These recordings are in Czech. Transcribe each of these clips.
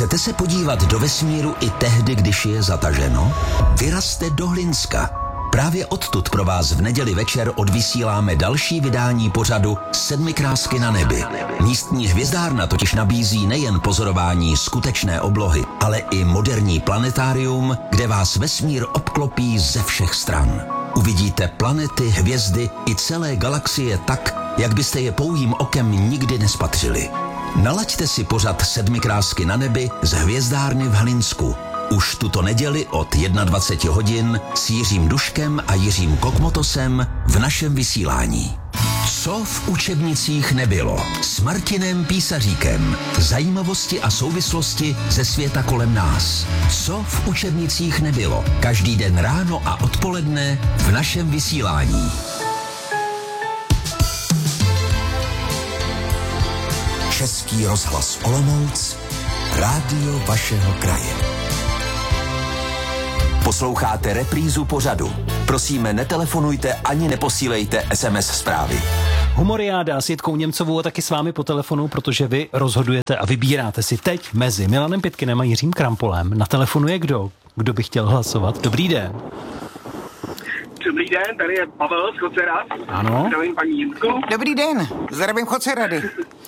Chcete se podívat do vesmíru i tehdy, když je zataženo? Vyrazte do Hlinska. Právě odtud pro vás v neděli večer odvysíláme další vydání pořadu Sedmikrásky na nebi. Místní hvězdárna totiž nabízí nejen pozorování skutečné oblohy, ale i moderní planetárium, kde vás vesmír obklopí ze všech stran. Uvidíte planety, hvězdy i celé galaxie tak, jak byste je pouhým okem nikdy nespatřili. Nalaďte si pořad Sedmikrásky na nebi z hvězdárny v Hlinsku. Už tuto neděli od 21 hodin s Jiřím Duškem a Jiřím Kokmotosem v našem vysílání. Co v učebnicích nebylo? S Martinem Písaříkem. Zajímavosti a souvislosti ze světa kolem nás. Co v učebnicích nebylo? Každý den ráno a odpoledne v našem vysílání. Český rozhlas Olomouc, rádio vašeho kraje. Posloucháte reprízu pořadu. Prosíme, netelefonujte ani neposílejte SMS zprávy. Humoriáda s Jitkou Němcovou a taky s vámi po telefonu, protože vy rozhodujete a vybíráte si teď mezi Milanem Pitkinem a Jiřím Krampolem. Na telefonu je kdo? Kdo by chtěl hlasovat? Dobrý den. Dobrý den, tady je Pavel z Chocerad. Ano. Zdravím paní Jitku. Dobrý den, zdravím Chocerady.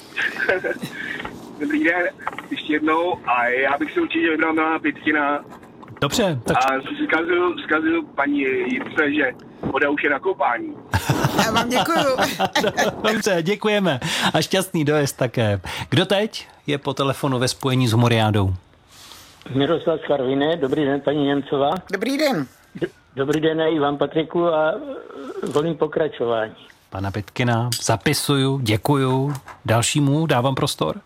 Dobrý den, ještě jednou. A já bych si určitě vybral Milana Pitkina. Dobře, tak... A vzkazuju paní Jitce, že voda už je na koupání. Já vám děkuju. Dobře, děkujeme. A šťastný dojezd také. Kdo teď je po telefonu ve spojení s Humoriádou? Miroslav z Karviné, dobrý den, paní Němcová. Dobrý den. Dobrý den i vám, Patriku, a volím pokračování. Pana Pitkina zapisuju, děkuju. Dalšímu dávám prostor.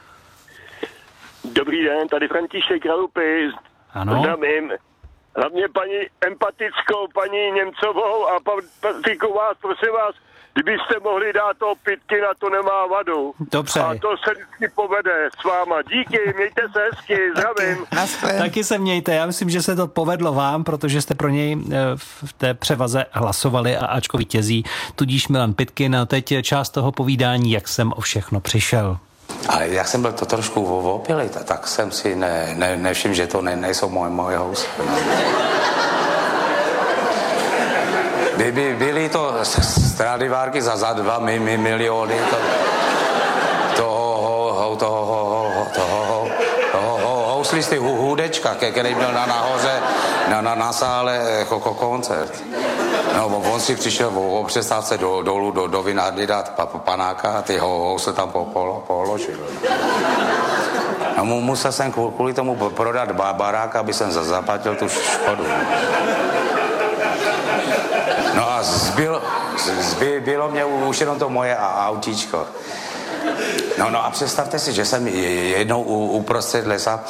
Dobrý den, tady František Kralupy. Ano. Zdravím. Hlavně paní empatickou, paní Němcovou a Patriku vás, prosím vás, kdybyste mohli dát toho Pitkina, to nemá vadu. Dobře. A to se vždycky povede s váma. Díky, mějte se hezky, zdravím. Taky se mějte, já myslím, že se to povedlo vám, protože jste pro něj v té převaze hlasovali a Ačko vítězí, tudíž Milan Pitkin. A teď je část toho povídání, jak jsem o všechno přišel. Ale jak jsem byl to trošku opilý, tak jsem si nevšiml, že to nejsou moje housy. Byly to Stradivárky za 2 miliony toho houslisty Hudečka, který byl nahoře na sále koncert. No, on si přišel o přestávce dolů do vinárny dát panáka a ty housle tam položil. A musel jsem kvůli tomu prodat barák, aby jsem zaplatil tu škodu. No a zbylo mě už jenom to moje autíčko. No a představte si, že jsem jednou uprostřed lesa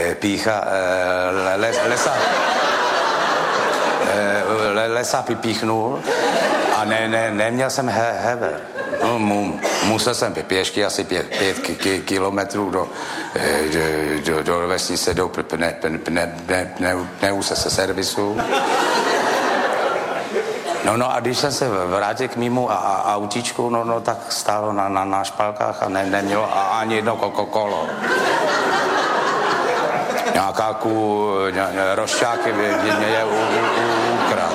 lesa píchnul a neměl jsem hever. No, musel jsem pěšky asi 5 kilometrů do vesnice, do pneu se servisu. No a když jsem se vrátil k mému autíčku, no tak stálo na špalkách a nemělo ani jedno kolo. Nějaká rošťáky mě ukradl.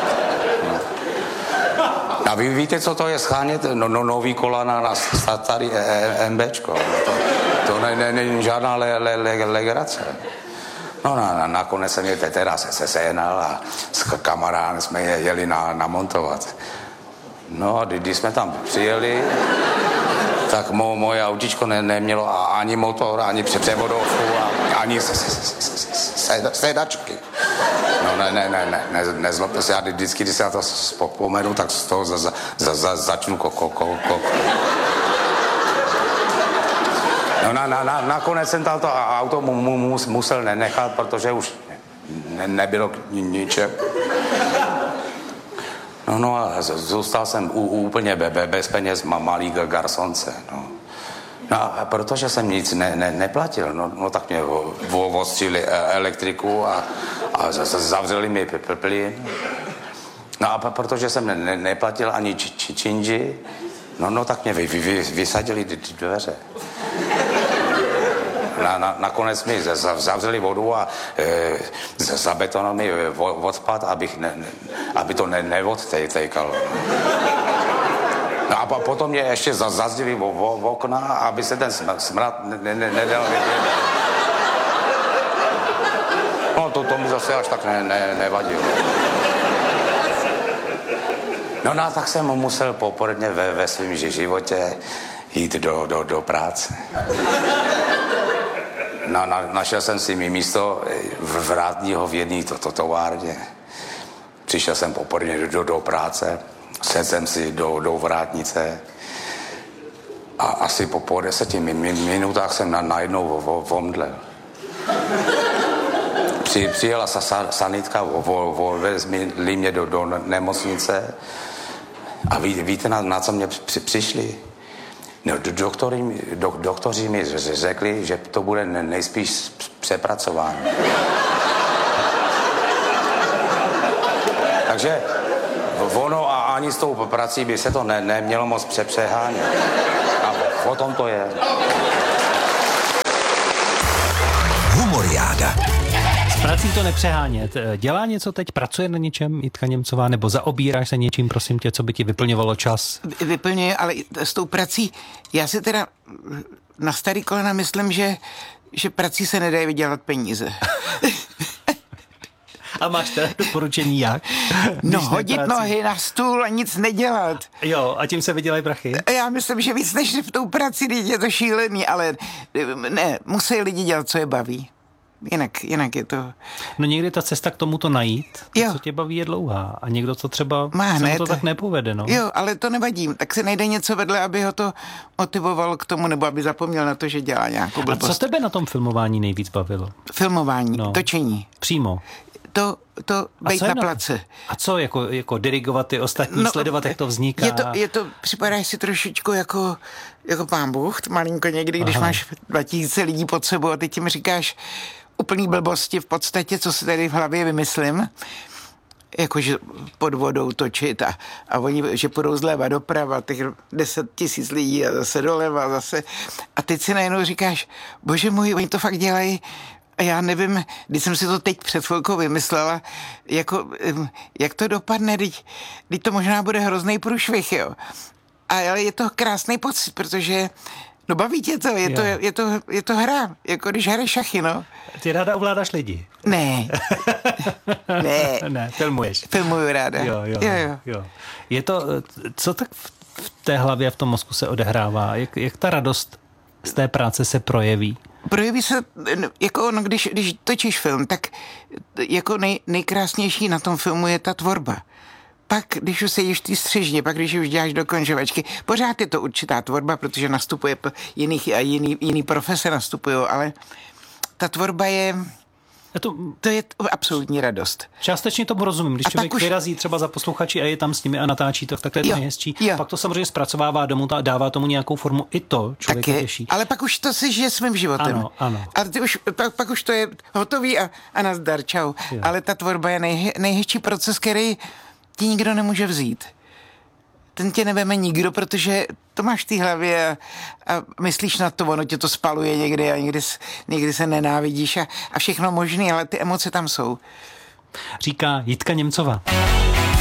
A vy víte, co to je schánět nový kola na starý MBčko. To není žádná legrace. No nakonec jsem je teda sehnal a s kamarádem jsme je jeli namontovat. No a když jsme tam přijeli, tak moje autíčko nemělo ani motor, ani převodovku, ani sedačky. No nezlobte se, já vždycky, když se na to vzpomenu, tak z toho začnu No nakonec jsem tam to auto musel nenechat, protože už nebylo k ničemu. No a zůstal jsem úplně bez peněz, malý garsonce, no. No a protože jsem nic neplatil, no tak mě ostříli elektriku a zavřeli mi plyn. No a protože jsem neplatil ani činži, no tak mě vysadili dveře. nakonec mi zavřeli vodu a zabetonovali mi odpad, aby to neodtejkalo. No a potom mě ještě zazdili v okna, aby se ten smrad nedal vidět. No to mi zase až tak nevadilo. No a tak jsem musel poporodně ve svém životě jít do práce. Našel jsem si místo vrátního v jedné továrně. Přišel jsem poporodně do práce, sedl jsem si do vrátnice a asi po 10 minutách jsem najednou omdlel. Přijela sanitka, vezli mě do nemocnice a víte, na co mě přišli? No, doktoři mi řekli, že to bude nejspíš přepracování. Takže ono a ani s tou prací by se to nemělo moc přehánět. A o tom to je. Humoriáda. S prací to nepřehánět. Dělá něco teď? Pracuje na něčem Jitka Němcová? Nebo zaobíráš se něčím, prosím tě, co by ti vyplňovalo čas? Vyplňuje, ale s tou prací, já si teda na starý kolena myslím, že prací se nedají vydělat peníze. A máš teda doporučení jak? No hodit nohy na stůl a nic nedělat. Jo, a tím se vydělají prachy? Já myslím, že víc než v tou prací je to šílený, ale ne, musí lidi dělat, co je baví. Jinak je to... No někdy ta cesta k tomuto najít, co tě baví, je dlouhá. A někdo to třeba se mu to tak nepovede, no. Jo, ale to nevadí. Tak se najde něco vedle, aby ho to motivovalo k tomu, nebo aby zapomněl na to, že dělá nějakou blbost. A co tebe na tom filmování nejvíc bavilo? Filmování, točení. Přímo. To bejt na place. A co, jako dirigovat ty ostatní, sledovat, jak to vzniká? Připadáš si trošičku jako Pán Bůh, malinko někdy, když máš 2000 lidí pod sebou a teď jim říkáš úplný blbosti v podstatě, co si tady v hlavě vymyslím, jakože pod vodou točit a oni, že půjdou zleva doprava, těch 10 000 lidí a zase doleva, zase. A teď si najednou říkáš, bože můj, oni to fakt dělají. A já nevím, když jsem si to teď před chvilkou vymyslela, jak to dopadne, teď to možná bude hrozný průšvih, jo. Ale je to krásný pocit, protože no baví tě to, je to hra, jako když hraješ šachy, no. Ty ráda ovládáš lidi? Ne. Ne, filmuješ. Filmuju ráda. Jo. Je to, co tak v té hlavě, v tom mozku se odehrává? Jak ta radost z té práce se projeví? Projeví se, jako když točíš film, tak jako nejkrásnější na tom filmu je ta tvorba. Pak, když už sedíš v té střižně, pak, když už děláš dokončovačky, pořád je to určitá tvorba, protože nastupuje jiný profese nastupují, ale ta tvorba je... To je absolutní radost. Částečně tomu rozumím, když člověk vyrazí třeba za posluchači a je tam s nimi a natáčí to, tak to je to nejhezčí. Pak to samozřejmě zpracovává domů a dává tomu nějakou formu, i to člověk těší. Ale pak už to si žije svým životem. Ano. Ale pak už to je hotový a nazdar, čau. Jo. Ale ta tvorba je nejhezčí proces, který ti nikdo nemůže vzít. Ten tě neveme nikdo, protože to máš v té hlavě a myslíš na to, ono tě to spaluje někdy a někdy se nenávidíš a všechno možný, ale ty emoce tam jsou. Říká Jitka Němcová.